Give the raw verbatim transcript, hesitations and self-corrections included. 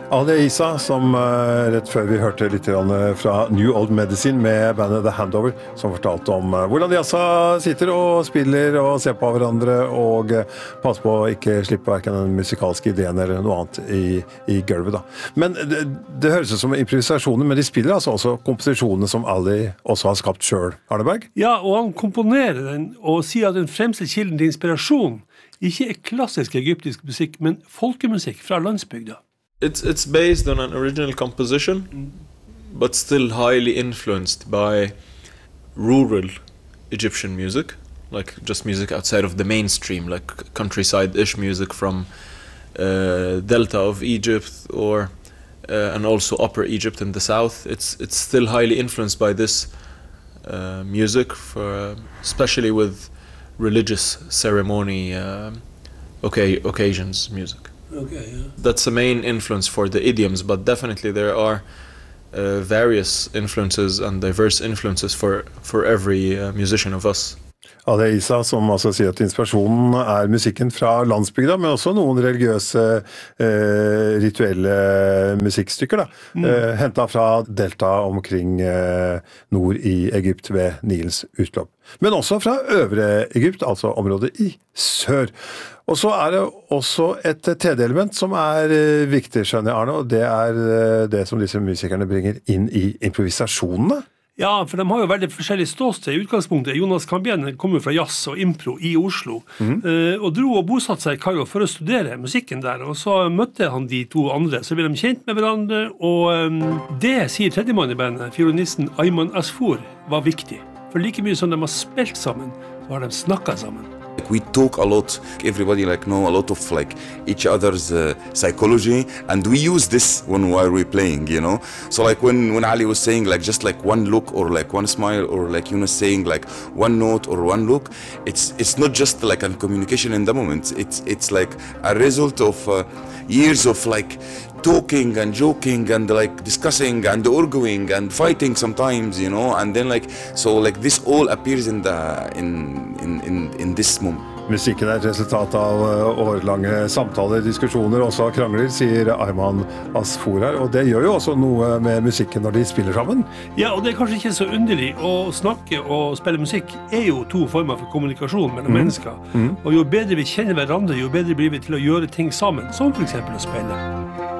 Ali Isa, som uh, rett før vi hørte litt grann fra New Old Medicine med bandet The Handover, som fortalte om uh, hvordan de altså sitter og spiller og ser på hverandre og uh, passer på å ikke slippe hverken den musikalske ideen eller noe annet i, i gulvet da. Men det, det høres ut som improvisasjoner, men de spiller altså også komposisjonene som Ali også har skapt selv, Arneberg? Ja, og han komponerer den og sier at den fremste kilden til inspirasjon ikke er klassisk egyptisk musikk, men folkemusikk fra landsbygda. It's it's based on an original composition, but still highly influenced by rural Egyptian music, like just music outside of the mainstream, like countryside-ish music from uh, Delta of Egypt or uh, and also Upper Egypt in the south. It's it's still highly influenced by this uh, music, for uh, especially with religious ceremony uh, okay occasions music. Okay, yeah. That's the main influence for the idioms, but definitely there are uh, various influences and diverse influences for, for every uh, musician of us. Ali Isa, som altså sier at inspirasjonen er musikken fra landsbygda, men også noen religiøse, eh, rituelle musikkstykker, da. Mm. Eh, hentet fra delta omkring eh, nord i Egypt ved Nilens utløp. Men også fra øvre Egypt, altså området i sør. Og så er det også et tredje-element som er eh, viktig, skjønner jeg, Arne, og det er eh, det som disse musikerne bringer inn i improvisasjonene. Ja, for de har jo veldig forskjellig ståsted i utgangspunktet. Jonas Kambien kommer fra jazz og impro i Oslo, mm. uh, og dro og bosatte seg i Kairo for å studere musikken der, og så møtte han de to andre, så ble de kjent med hverandre, og um, det, sier tredjemann i bandet, fiolinisten Ayman Asfour, var viktig. For like mye som de har spilt sammen, så har de snakket sammen. We talk a lot, everybody like know a lot of like each other's uh, psychology, and we use this when while we're playing, you know. So like when, when Ali was saying like just like one look or like one smile, or like Yunus saying like one note or one look, it's it's not just like a communication in the moment, it's it's like a result of uh, years of like talking and joking and like discussing and arguing and fighting sometimes, you know, and then like so like this all appears in the in in in, in this moment. Musikken er et resultat av årlange samtaler, diskusjoner, også krangler, sier Ayman Asfour her, og det gjør jo også noe med musikken når de spiller sammen. Ja, og det er kanskje ikke så underlig. Å snakke og spille musikk er jo to former for kommunikasjon mellom mm. mennesker, mm. og jo bedre vi kjenner hverandre, jo bedre blir vi til å gjøre ting sammen, som for eksempel å spille.